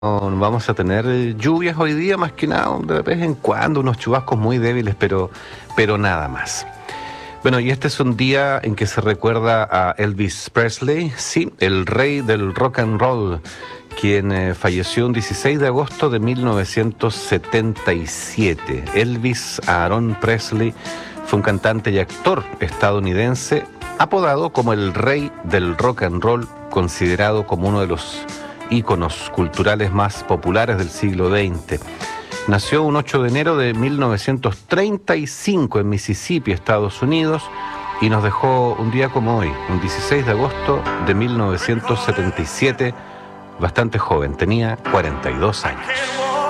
Vamos a tener lluvias hoy día, más que nada, de vez en cuando, unos chubascos muy débiles, pero nada más. Bueno, y este es un día en que se recuerda a Elvis Presley, sí, el rey del rock and roll, quien falleció un 16 de agosto de 1977. Elvis Aaron Presley fue un cantante y actor estadounidense apodado como el rey del rock and roll, considerado como uno de los íconos culturales más populares del siglo XX. Nació un 8 de enero de 1935 en Mississippi, Estados Unidos, y nos dejó un día como hoy, un 16 de agosto de 1977, bastante joven, tenía 42 años.